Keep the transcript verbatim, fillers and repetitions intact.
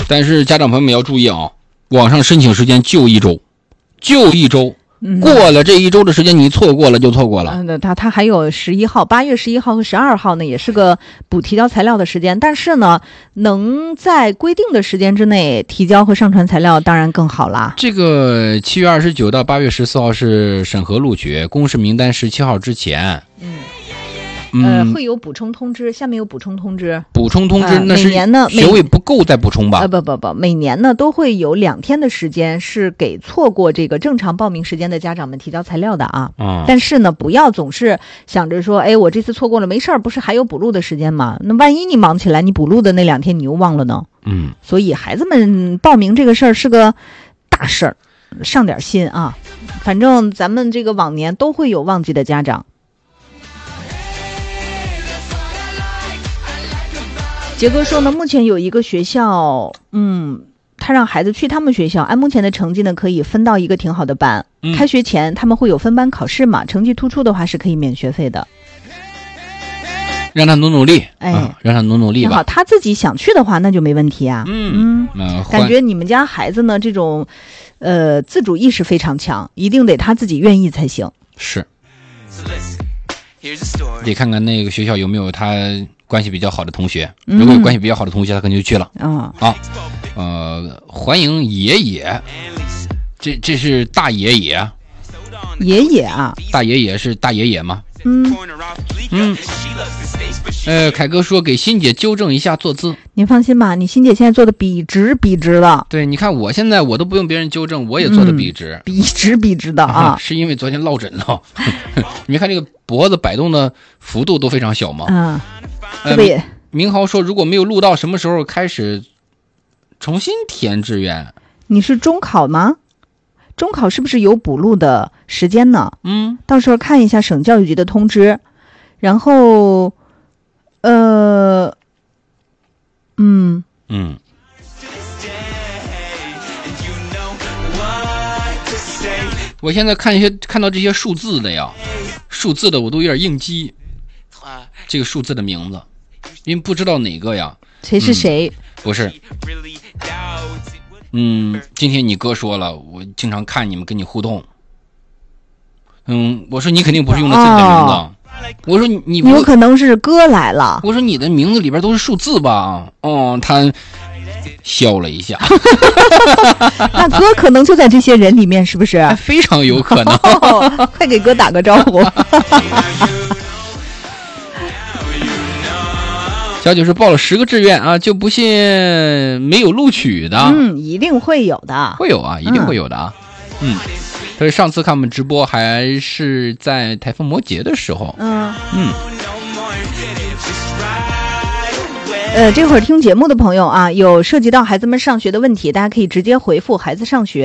但是家长朋友们要注意啊，网上申请时间就一周，就一周。过了这一周的时间，你错过了就错过了。 嗯，他他还有十一号，八月十一号和十二号呢，也是个补提交材料的时间。但是呢，能在规定的时间之内提交和上传材料，当然更好啦。 这个七月二十九到八月十四号是审核录取，公示名单十七号之前。 嗯。 嗯， 呃，会有补充通知，下面有补充通知。 补充通知， 呃、 那是每年呢学位不够再补充吧？ 呃，不不不，每年呢都会有两天的时间是给错过这个正常报名时间的家长们提交材料的啊。 嗯。 但是呢，不要总是想着说，哎，我这次错过了没事儿，不是还有补录的时间吗？那万一你忙起来，你补录的那两天你又忘了呢？ 嗯。 所以孩子们报名这个事儿是个大事儿，上点心啊。反正咱们这个往年都会有忘记的家长。杰哥说呢，目前有一个学校，嗯，他让孩子去他们学校，按目前的成绩呢，可以分到一个挺好的班。嗯、开学前他们会有分班考试嘛，成绩突出的话是可以免学费的。 让他努努力， 哎、 啊，让他努努力吧。 好，他自己想去的话，那就没问题啊。 嗯嗯、呃， 感觉你们家孩子呢，这种，呃，自主意识非常强，一定得他自己愿意才行。 是。得看看那个学校有没有他关系比较好的同学， 嗯、 如果有关系比较好的同学，他可能就去了。 啊、 哦、啊，呃，欢迎爷爷，这这是大爷爷， 爷爷啊， 大爷爷是大爷爷吗？ 嗯嗯，呃，凯哥说给欣姐纠正一下坐姿。 您放心吧，你欣姐现在做的笔直笔直的。 对，你看我现在我都不用别人纠正，我也做的笔直， 嗯、笔直笔直的啊。 啊是因为昨天落枕了。你没看这个脖子摆动的幅度都非常小吗？ 啊，这不也、呃、 明豪说如果没有录到，什么时候开始重新填志愿？ 你是中考吗？中考是不是有补录的时间呢？ 嗯， 到时候看一下省教育局的通知，然后，呃，嗯嗯，我现在看一些看到这些数字的呀，数字的我都有点应激，这个数字的名字，因为不知道哪个呀。 谁是谁？ 嗯、不是。嗯，今天你哥说了，我经常看你们跟你互动。嗯，我说你肯定不是用的自己的名字。哦、我说你你有可能是哥来了。 我说你的名字里边都是数字吧？哦，他笑了一下。 那哥可能就在这些人里面，是不是？ 非常有可能。 哦、快给哥打个招呼。 小九是报了十个志愿啊，就不信没有录取的。 嗯，一定会有的， 会有啊，一定会有的啊。嗯，所以上次看我们直播还是在台风摩羯的时候。 嗯嗯。 呃，这会儿听节目的朋友啊，有涉及到孩子们上学的问题，大家可以直接回复孩子上学。